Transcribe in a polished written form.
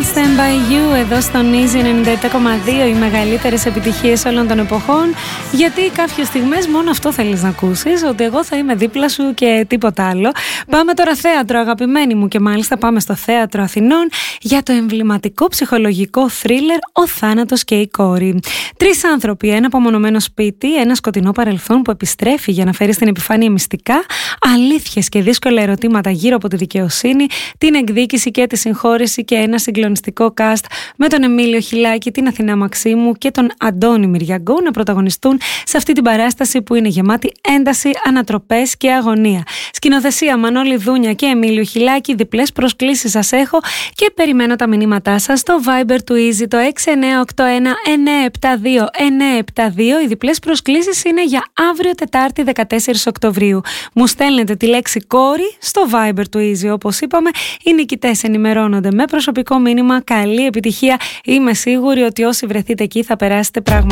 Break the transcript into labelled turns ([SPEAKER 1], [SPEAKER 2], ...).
[SPEAKER 1] Stand By You εδώ στον Easy 97,2, οι μεγαλύτερες επιτυχίες όλων των εποχών. Γιατί κάποιες στιγμές μόνο αυτό θέλεις να ακούσεις, ότι εγώ θα είμαι δίπλα σου και τίποτα άλλο. Πάμε τώρα θέατρο, αγαπημένοι μου, και μάλιστα πάμε στο Θέατρο Αθηνών για το εμβληματικό ψυχολογικό θρίλερ «Ο θάνατος και η κόρη». Τρεις άνθρωποι, ένα απομονωμένο σπίτι, ένα σκοτεινό παρελθόν που επιστρέφει για να φέρει στην επιφάνεια μυστικά, αλήθειες και δύσκολα ερωτήματα γύρω από τη δικαιοσύνη, την εκδίκηση και τη συγχώρεση, και ένα συγκλονιστικό cast με τον Εμίλιο Χιλάκη, την Αθηνά Μαξίμου και τον Αντώνη Μυριαγκό να πρωταγωνιστούν σε αυτή την παράσταση που είναι γεμάτη ένταση, ανατροπές και αγωνία. Σκηνοθεσία Μανώλη Δούνια και Εμίλιο Χιλάκη. Διπλές προσκλήσεις σας έχω και περιμένω τα μηνύματά σας στο Viber του Easy, το 6981-972-972. Οι διπλές προσκλήσεις είναι για αύριο Τετάρτη 14 Οκτωβρίου. Μου στέλνετε τη λέξη κόρη στο Viber του Easy. Όπως είπαμε, οι νικητές ενημερώνονται με προσωπικό μήνυμα. Καλή επιτυχία. Είμαι σίγουρη ότι όσοι βρεθείτε εκεί θα περάσετε πράγματι